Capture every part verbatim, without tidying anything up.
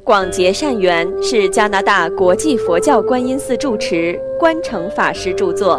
广结善缘是加拿大国际佛教观音寺住持观诚法师著作。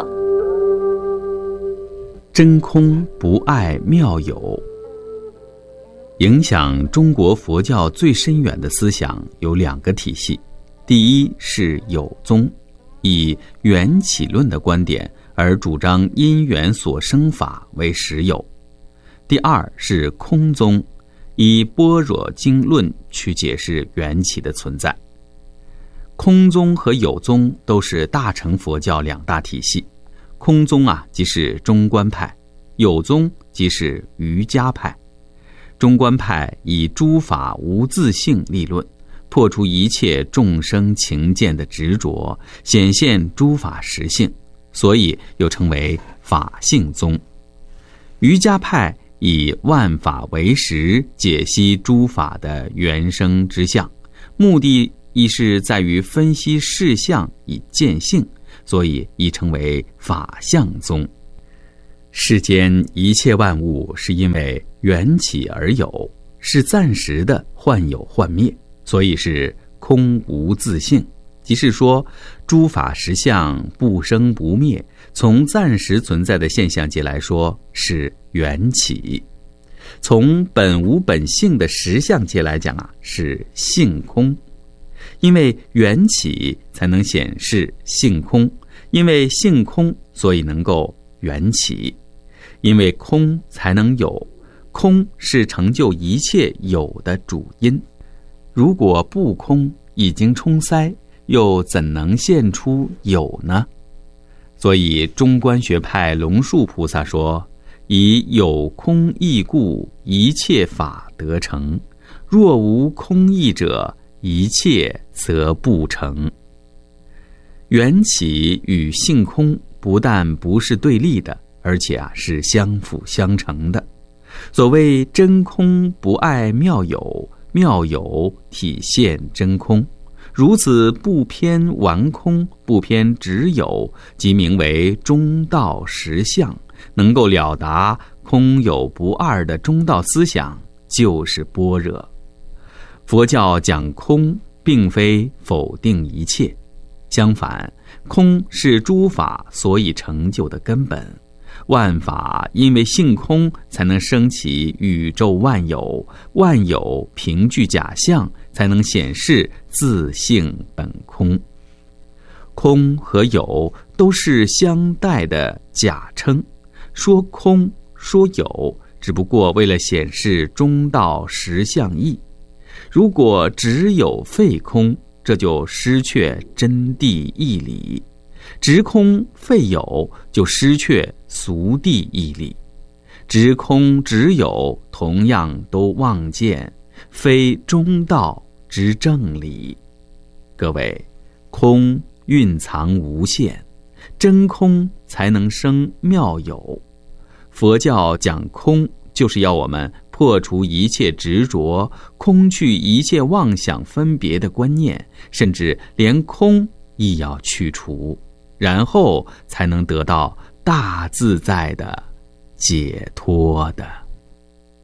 真空不碍妙有。影响中国佛教最深远的思想有两个体系，第一是有宗，以缘起论的观点而主张因缘所生法为实有；第二是空宗，以般若经论去解释缘起的存在。空宗和有宗都是大乘佛教两大体系，空宗啊即是中观派，有宗即是瑜伽派。中观派以诸法无自性立论，破除一切众生情见的执着，显现诸法实性，所以又称为法性宗。瑜伽派以万法为实，解析诸法的原生之相，目的亦是在于分析事相以见性，所以亦称为法相宗。世间一切万物是因为缘起而有，是暂时的幻有幻灭，所以是空无自性，即是说诸法实相不生不灭，从暂时存在的现象界来说是缘起，从本无本性的实相界来讲啊是性空。因为缘起才能显示性空，因为性空所以能够缘起，因为空才能有，空是成就一切有的主因。如果不空，已经充塞，又怎能现出有呢？所以中观学派龙树菩萨说，以有空义故，一切法得成，若无空义者，一切则不成。缘起与性空不但不是对立的，而且啊是相辅相成的。所谓真空不碍妙有，妙有体现真空，如此不偏顽空，不偏执有，即名为中道实相，能够了达空有不二的中道思想，就是般若。佛教讲空，并非否定一切，相反，空是诸法所以成就的根本。万法因为性空才能升起宇宙万有，万有凭据假象才能显示自性本空。空和有都是相待的假称，说空说有，只不过为了显示中道实相义。如果只有废空，这就失却真谛义理；执空废有，就失却俗谛义理。执空执有，同样都妄见，非中道之正理。各位，空蕴藏无限，真空才能生妙有。佛教讲空，就是要我们破除一切执着，空去一切妄想分别的观念，甚至连空亦要去除，然后才能得到大自在的解脱的。